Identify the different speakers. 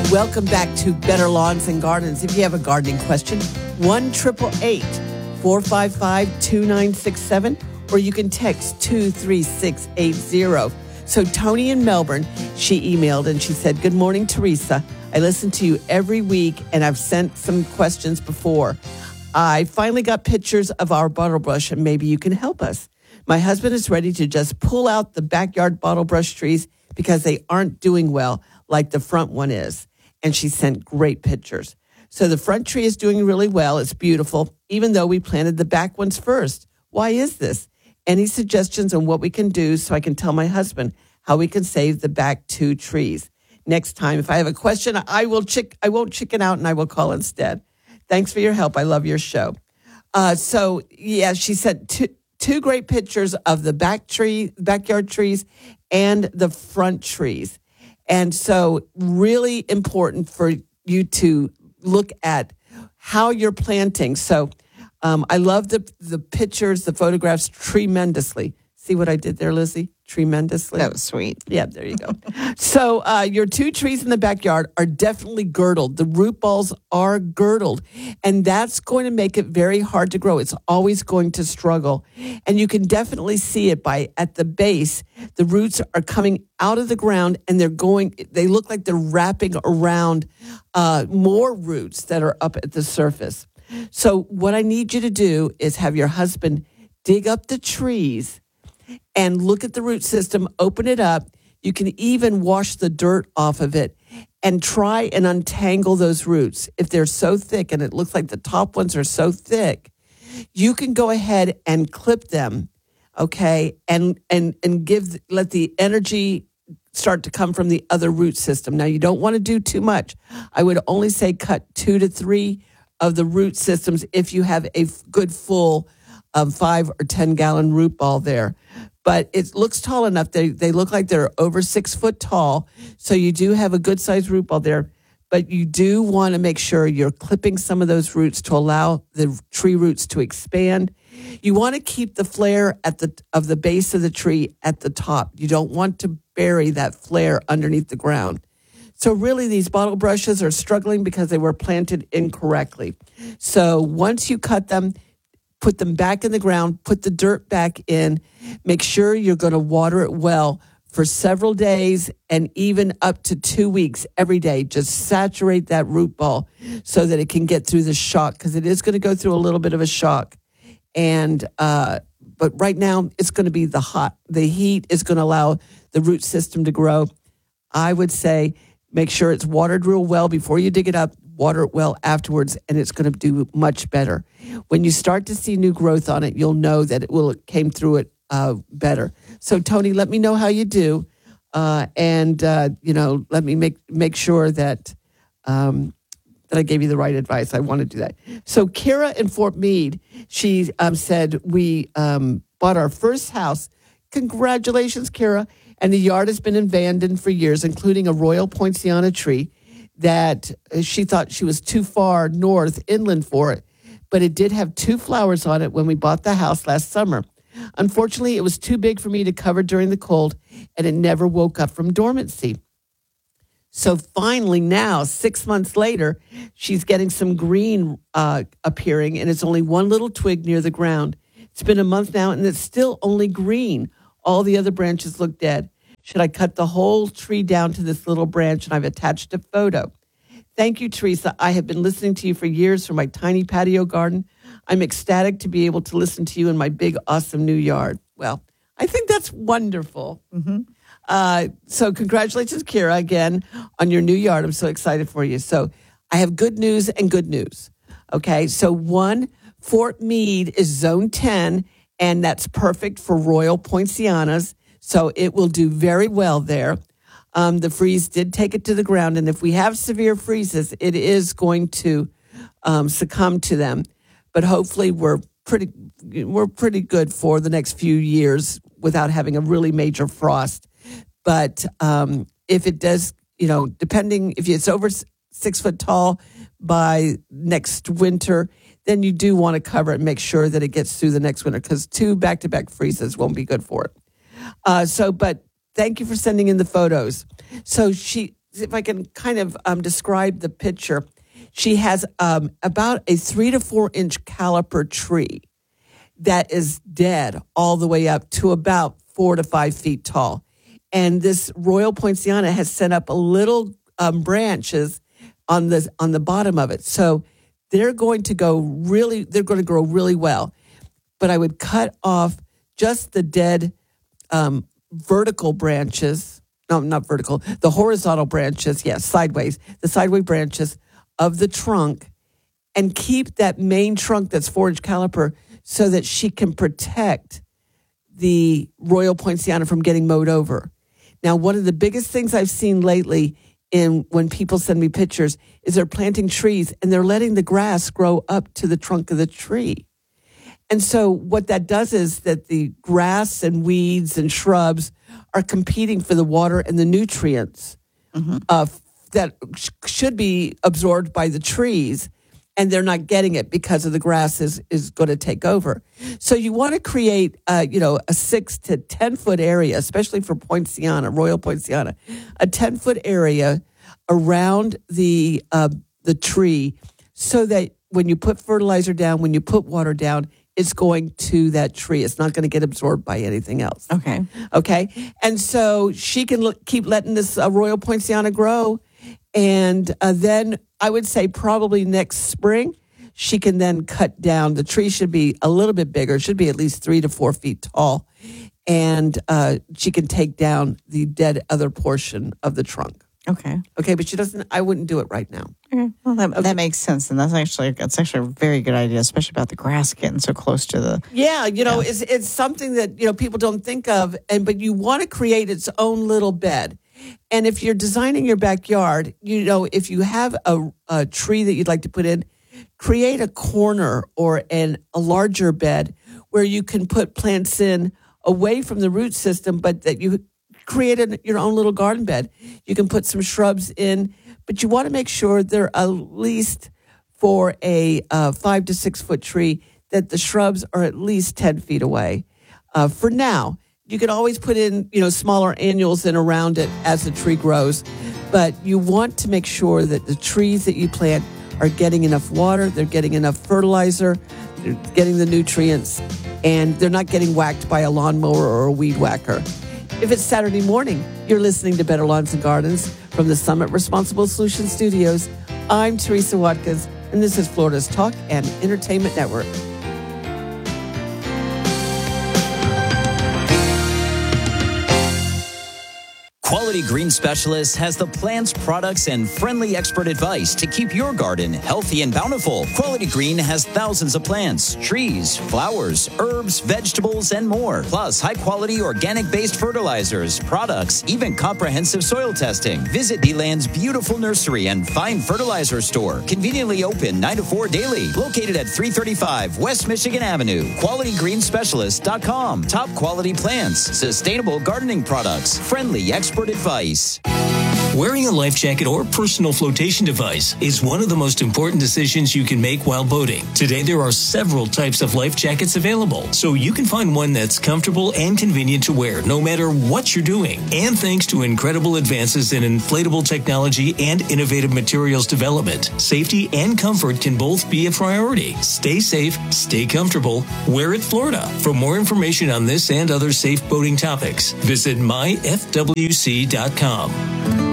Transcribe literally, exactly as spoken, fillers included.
Speaker 1: Welcome back to Better Lawns and Gardens. If you have a gardening question, one triple eight, four five five, two nine six seven, or you can text two three six eight zero. So Tony in Melbourne, she emailed and she said, "Good morning, Teresa. I listen to you every week and I've sent some questions before. I finally got pictures of our bottle brush and maybe you can help us. My husband is ready to just pull out the backyard bottle brush trees because they aren't doing well like the front one is." And she sent great pictures. So the front tree is doing really well. It's beautiful, even though we planted the back ones first. Why is this? Any suggestions on what we can do so I can tell my husband how we can save the back two trees? Next time, if I have a question, I will chick. I won't chicken out and I will call instead. Thanks for your help. I love your show. Uh, so, yeah, she sent two, two great pictures of the back tree, backyard trees and the front trees. And so really important for you to look at how you're planting. So um, I love the the pictures, the photographs tremendously. See what I did there, Lizzie? Tremendously.
Speaker 2: That was sweet.
Speaker 1: Yeah, there you go. So uh, your two trees in the backyard are definitely girdled. The root balls are girdled, and that's going to make it very hard to grow. It's always going to struggle, and you can definitely see it by at the base. The roots are coming out of the ground, and they're going. They look like they're wrapping around uh, more roots that are up at the surface. So what I need you to do is have your husband dig up the trees and look at the root system, open it up. You can even wash the dirt off of it and try and untangle those roots. If they're so thick, and it looks like the top ones are so thick, you can go ahead and clip them, okay, and and and give let the energy start to come from the other root system. Now, you don't want to do too much. I would only say cut two to three of the root systems if you have a good full um, five or ten gallon root ball there. But it looks tall enough. They they look like they're over six foot tall. So you do have a good sized root ball there. But you do want to make sure you're clipping some of those roots to allow the tree roots to expand. You want to keep the flare at the of the base of the tree at the top. You don't want to bury that flare underneath the ground. So really, these bottle brushes are struggling because they were planted incorrectly. So once you cut them, put them back in the ground, put the dirt back in, make sure you're going to water it well for several days and even up to two weeks every day. Just saturate that root ball so that it can get through the shock, because it is going to go through a little bit of a shock. And uh, but right now, it's going to be the hot. The heat is going to allow the root system to grow. I would say make sure it's watered real well before you dig it up. Water it well afterwards, and it's going to do much better. When you start to see new growth on it, you'll know that it will it came through it uh, better. So, Tony, let me know how you do, uh, and uh, you know, let me make make sure that um, that I gave you the right advice. I want to do that. So, Kira in Fort Meade, she um, said we um, bought our first house. Congratulations, Kira! And the yard has been abandoned for years, including a Royal Poinciana tree that she thought she was too far north inland for it, but it did have two flowers on it when we bought the house last summer. Unfortunately, it was too big for me to cover during the cold, and it never woke up from dormancy. So finally now, six months later, she's getting some green uh, appearing, and it's only one little twig near the ground. It's been a month now, and it's still only green. All the other branches look dead. Should I cut the whole tree down to this little branch? And I've attached a photo. Thank you, Teresa. I have been listening to you for years from my tiny patio garden. I'm ecstatic to be able to listen to you in my big, awesome new yard. Well, I think that's wonderful. Mm-hmm. Uh, so congratulations, Kira, again, on your new yard. I'm so excited for you. So I have good news and good news. Okay, so one, Fort Meade is zone ten, and that's perfect for Royal Poincianas. So it will do very well there. Um, the freeze did take it to the ground, and if we have severe freezes, it is going to um, succumb to them. But hopefully, we're pretty we're pretty good for the next few years without having a really major frost. But um, if it does, you know, depending if it's over six foot tall by next winter, then you do want to cover it and make sure that it gets through the next winter, because two back to back freezes won't be good for it. Uh, so, but thank you for sending in the photos. So she if I can kind of um, describe the picture, she has um, about a three to four inch caliper tree that is dead all the way up to about four to five feet tall. And this Royal Poinciana has sent up a little um, branches on the on the bottom of it. So they're going to go really, they're going to grow really well. But I would cut off just the dead um, vertical branches. No, not vertical. The horizontal branches, yes, sideways. The sideways branches of the trunk, and keep that main trunk that's four-inch caliper so that she can protect the Royal Poinciana from getting mowed over. Now, one of the biggest things I've seen lately in when people send me pictures is they're planting trees and they're letting the grass grow up to the trunk of the tree. And so what that does is that the grass and weeds and shrubs are competing for the water and the nutrients mm-hmm. uh, that sh- should be absorbed by the trees, and they're not getting it because of the grass is, is going to take over. So you want to create, uh, you know, a six to ten foot area, especially for Poinciana, Royal Poinciana, a ten foot area around the uh, the tree, so that when you put fertilizer down, when you put water down, it's going to that tree. It's not going to get absorbed by anything else.
Speaker 2: Okay.
Speaker 1: Okay. And so she can look, keep letting this uh, Royal Poinciana grow. And uh, then I would say probably next spring, she can then cut down. The tree should be a little bit bigger. It should be at least three to four feet tall. And uh, she can take down the dead other portion of the trunk.
Speaker 2: Okay.
Speaker 1: Okay, but she doesn't, I wouldn't do it right now.
Speaker 2: Okay. Well, that,
Speaker 1: okay.
Speaker 2: that makes sense. And that's actually, that's actually a very good idea, especially about the grass getting so close to the...
Speaker 1: Yeah, you know, yeah. it's it's something that, you know, people don't think of, and but you want to create its own little bed. And if you're designing your backyard, you know, if you have a, a tree that you'd like to put in, create a corner or an, a larger bed where you can put plants in away from the root system, but that you create a, your own little garden bed. You can put some shrubs in, but you want to make sure they're at least for a uh, five to six foot tree, that the shrubs are at least ten feet away. Uh, for now, you can always put in, you know, smaller annuals in around it as the tree grows, but you want to make sure that the trees that you plant are getting enough water, they're getting enough fertilizer, they're getting the nutrients, and they're not getting whacked by a lawnmower or a weed whacker. If it's Saturday morning, you're listening to Better Lawns and Gardens from the Summit Responsible Solutions Studios. I'm Teresa Watkins, and this is Florida's Talk and Entertainment Network.
Speaker 3: Quality Green Specialist has the plants, products, and friendly expert advice to keep your garden healthy and bountiful. Quality Green has thousands of plants, trees, flowers, herbs, vegetables, and more. Plus, high-quality organic-based fertilizers, products, even comprehensive soil testing. Visit the land's beautiful nursery and fine fertilizer store. Conveniently open nine to four daily. Located at three thirty-five West Michigan Avenue. quality green specialist dot com. Top quality plants, sustainable gardening products, friendly expert advice.
Speaker 4: Wearing a life jacket or personal flotation device is one of the most important decisions you can make while boating. Today, there are several types of life jackets available, so you can find one that's comfortable and convenient to wear no matter what you're doing. And thanks to incredible advances in inflatable technology and innovative materials development, safety and comfort can both be a priority. Stay safe, stay comfortable, wear it Florida. For more information on this and other safe boating topics, visit my f w c dot com.